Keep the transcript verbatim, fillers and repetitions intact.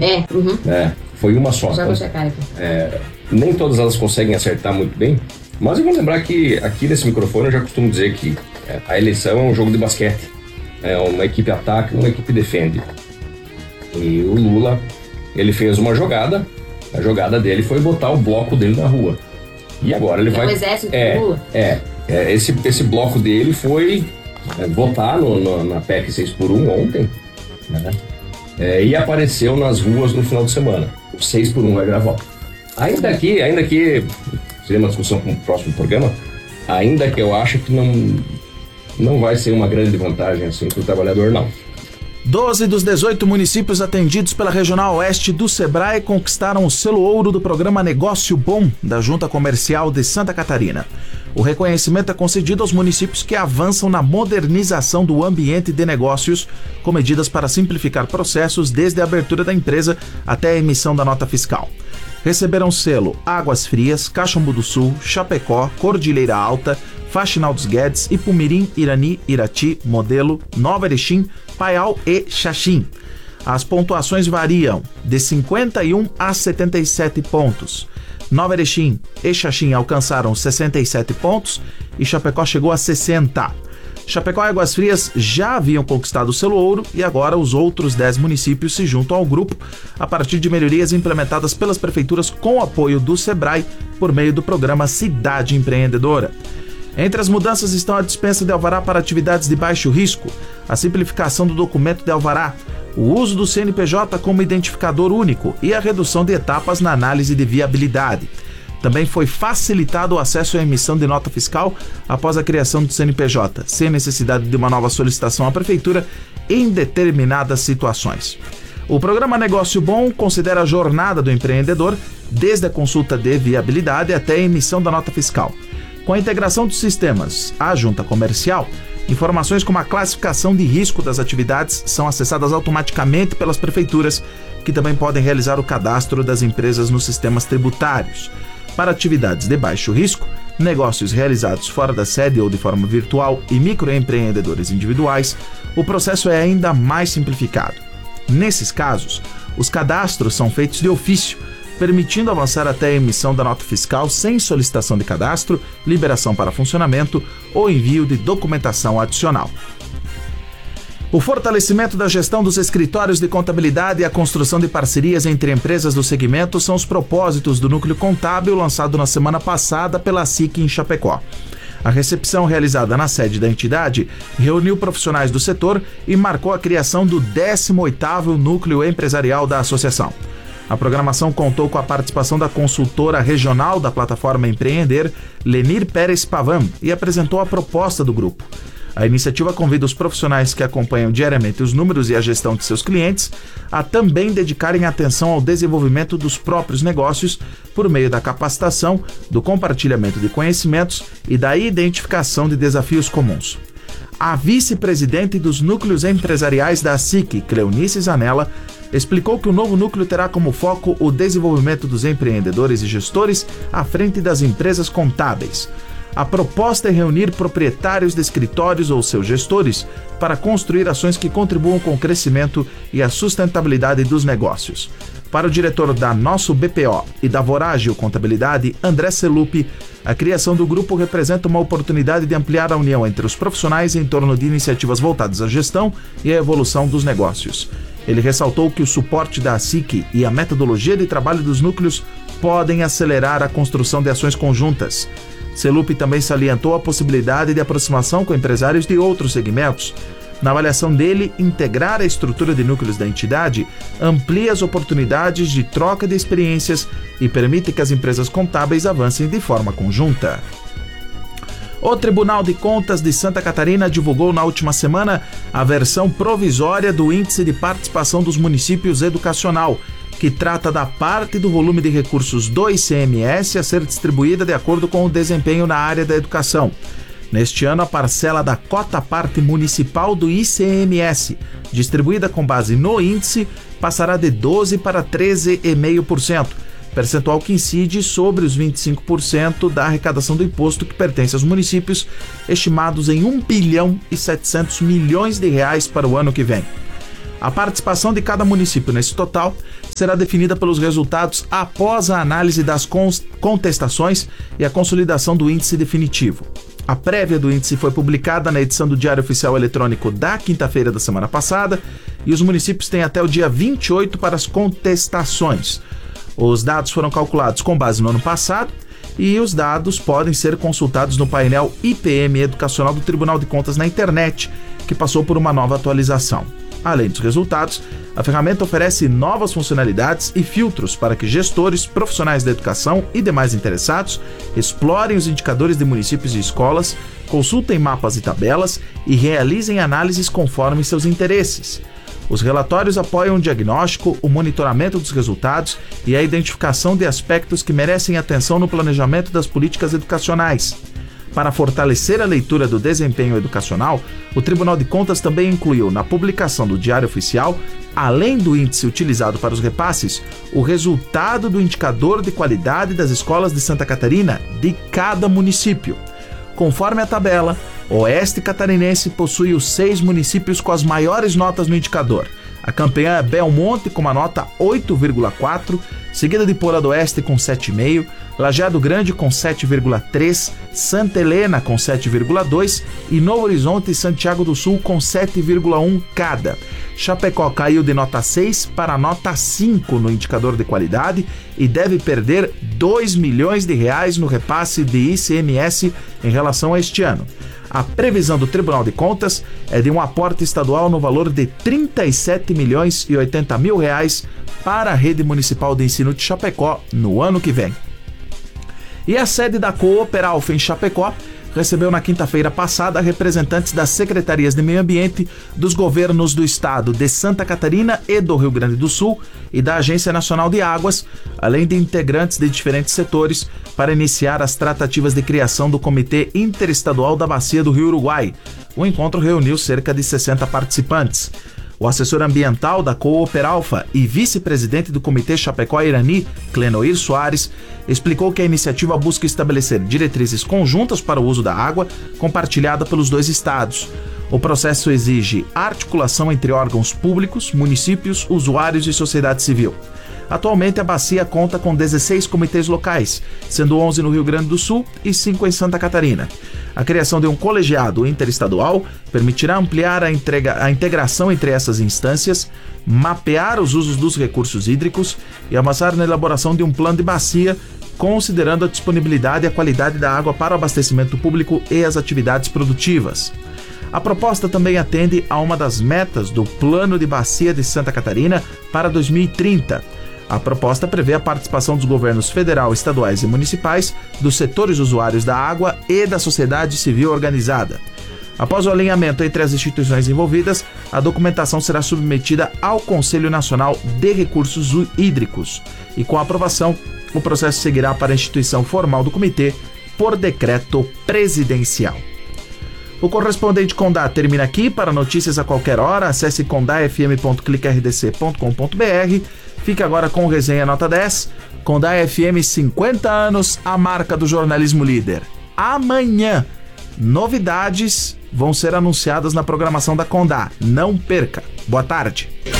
É, uhum. É, foi uma só. Já vou checar aqui. É, nem todas elas conseguem acertar muito bem, mas eu vou lembrar que aqui nesse microfone eu já costumo dizer que é, a eleição é um jogo de basquete. É, uma equipe ataca, uma equipe defende. E o Lula, ele fez uma jogada, a jogada dele foi botar o bloco dele na rua. E agora ele é vai... o exército é, do Lula? É, é esse, esse bloco dele foi é, votar no, no, na P E C seis por um ontem, né? É, e apareceu nas ruas no final de semana. O seis por um vai gravar. Ainda que, ainda que, seria uma discussão para o próximo programa, ainda que eu acho que não, não vai ser uma grande vantagem assim para o trabalhador, não. doze dos dezoito municípios atendidos pela Regional Oeste do Sebrae conquistaram o selo ouro do programa Negócio Bom da Junta Comercial de Santa Catarina. O reconhecimento é concedido aos municípios que avançam na modernização do ambiente de negócios, com medidas para simplificar processos desde a abertura da empresa até a emissão da nota fiscal. Receberam selo Águas Frias, Caxambu do Sul, Chapecó, Cordilheira Alta, Faxinal dos Guedes, Ipumirim, Irani, Irati, Modelo, Nova Erechim, Paial e Xaxim. As pontuações variam de cinquenta e um a setenta e sete pontos. Nova Erechim e Xaxim alcançaram sessenta e sete pontos e Chapecó chegou a sessenta. Chapecó e Águas Frias já haviam conquistado o selo ouro e agora os outros dez municípios se juntam ao grupo a partir de melhorias implementadas pelas prefeituras com o apoio do Sebrae por meio do programa Cidade Empreendedora. Entre as mudanças estão a dispensa de alvará para atividades de baixo risco, a simplificação do documento de alvará, o uso do C N P J como identificador único e a redução de etapas na análise de viabilidade. Também foi facilitado o acesso à emissão de nota fiscal após a criação do C N P J, sem necessidade de uma nova solicitação à Prefeitura em determinadas situações. O programa Negócio Bom considera a jornada do empreendedor, desde a consulta de viabilidade até a emissão da nota fiscal. Com a integração dos sistemas à Junta Comercial, informações como a classificação de risco das atividades são acessadas automaticamente pelas prefeituras, que também podem realizar o cadastro das empresas nos sistemas tributários. Para atividades de baixo risco, negócios realizados fora da sede ou de forma virtual e microempreendedores individuais, o processo é ainda mais simplificado. Nesses casos, os cadastros são feitos de ofício, permitindo avançar até a emissão da nota fiscal sem solicitação de cadastro, liberação para funcionamento ou envio de documentação adicional. O fortalecimento da gestão dos escritórios de contabilidade e a construção de parcerias entre empresas do segmento são os propósitos do Núcleo Contábil lançado na semana passada pela S I C em Chapecó. A recepção realizada na sede da entidade reuniu profissionais do setor e marcou a criação do décimo oitavo Núcleo Empresarial da Associação. A programação contou com a participação da consultora regional da plataforma Empreender, Lenir Pérez Pavan, e apresentou a proposta do grupo. A iniciativa convida os profissionais que acompanham diariamente os números e a gestão de seus clientes a também dedicarem atenção ao desenvolvimento dos próprios negócios por meio da capacitação, do compartilhamento de conhecimentos e da identificação de desafios comuns. A vice-presidente dos núcleos empresariais da S I C, Cleonice Zanella, explicou que o novo núcleo terá como foco o desenvolvimento dos empreendedores e gestores à frente das empresas contábeis. A proposta é reunir proprietários de escritórios ou seus gestores para construir ações que contribuam com o crescimento e a sustentabilidade dos negócios. Para o diretor da Nosso B P O e da Vorágil Contabilidade, André Celupi, a criação do grupo representa uma oportunidade de ampliar a união entre os profissionais em torno de iniciativas voltadas à gestão e à evolução dos negócios. Ele ressaltou que o suporte da S I C e a metodologia de trabalho dos núcleos podem acelerar a construção de ações conjuntas. Celupi também salientou a possibilidade de aproximação com empresários de outros segmentos. Na avaliação dele, integrar a estrutura de núcleos da entidade amplia as oportunidades de troca de experiências e permite que as empresas contábeis avancem de forma conjunta. O Tribunal de Contas de Santa Catarina divulgou na última semana a versão provisória do Índice de Participação dos Municípios Educacional, que trata da parte do volume de recursos do I C M S a ser distribuída de acordo com o desempenho na área da educação. Neste ano, a parcela da cota-parte municipal do I C M S, distribuída com base no índice, passará de doze por cento para treze vírgula cinco por cento, percentual que incide sobre os vinte e cinco por cento da arrecadação do imposto que pertence aos municípios, estimados em um bilhão e setecentos milhões de reais para o ano que vem. A participação de cada município nesse total será definida pelos resultados após a análise das contestações e a consolidação do índice definitivo. A prévia do índice foi publicada na edição do Diário Oficial Eletrônico da quinta-feira da semana passada e os municípios têm até o dia vinte e oito para as contestações. Os dados foram calculados com base no ano passado e os dados podem ser consultados no painel I P M Educacional do Tribunal de Contas na internet, que passou por uma nova atualização. Além dos resultados, a ferramenta oferece novas funcionalidades e filtros para que gestores, profissionais da educação e demais interessados explorem os indicadores de municípios e escolas, consultem mapas e tabelas e realizem análises conforme seus interesses. Os relatórios apoiam o diagnóstico, o monitoramento dos resultados e a identificação de aspectos que merecem atenção no planejamento das políticas educacionais. Para fortalecer a leitura do desempenho educacional, o Tribunal de Contas também incluiu na publicação do Diário Oficial, além do índice utilizado para os repasses, o resultado do indicador de qualidade das escolas de Santa Catarina de cada município. Conforme a tabela, o Oeste Catarinense possui os seis municípios com as maiores notas no indicador. A campeã é Belmonte com uma nota oito vírgula quatro, seguida de Pola do Oeste com sete vírgula cinco, Lajeado Grande com sete vírgula três, Santa Helena com sete vírgula dois e Novo Horizonte e Santiago do Sul com sete vírgula um cada. Chapecó caiu de nota seis para nota cinco no indicador de qualidade e deve perder dois milhões de reais no repasse de I C M S em relação a este ano. A previsão do Tribunal de Contas é de um aporte estadual no valor de trinta e sete milhões e oitenta mil reais para a Rede Municipal de Ensino de Chapecó no ano que vem. E a sede da Cooperalfa em Chapecó recebeu na quinta-feira passada representantes das secretarias de meio ambiente dos governos do estado de Santa Catarina e do Rio Grande do Sul e da Agência Nacional de Águas, além de integrantes de diferentes setores, para iniciar as tratativas de criação do Comitê Interestadual da Bacia do Rio Uruguai. O encontro reuniu cerca de sessenta participantes. O assessor ambiental da Cooperalfa e vice-presidente do Comitê Chapecó Irani, Clenoir Soares, explicou que a iniciativa busca estabelecer diretrizes conjuntas para o uso da água compartilhada pelos dois estados. O processo exige articulação entre órgãos públicos, municípios, usuários e sociedade civil. Atualmente, a bacia conta com dezesseis comitês locais, sendo onze no Rio Grande do Sul e cinco em Santa Catarina. A criação de um colegiado interestadual permitirá ampliar a, entrega, a integração entre essas instâncias, mapear os usos dos recursos hídricos e avançar na elaboração de um plano de bacia, considerando a disponibilidade e a qualidade da água para o abastecimento público e as atividades produtivas. A proposta também atende a uma das metas do Plano de Bacia de Santa Catarina para dois mil e trinta. A proposta prevê a participação dos governos federal, estaduais e municipais, dos setores usuários da água e da sociedade civil organizada. Após o alinhamento entre as instituições envolvidas, a documentação será submetida ao Conselho Nacional de Recursos Hídricos e, com a aprovação, o processo seguirá para a instituição formal do comitê por decreto presidencial. O correspondente Condá termina aqui. Para notícias a qualquer hora, acesse condá f m ponto clique r d c ponto com ponto b r. Fique agora com o Resenha Nota dez. Condá F M, cinquenta anos, a marca do jornalismo líder. Amanhã, novidades vão ser anunciadas na programação da Condá. Não perca. Boa tarde.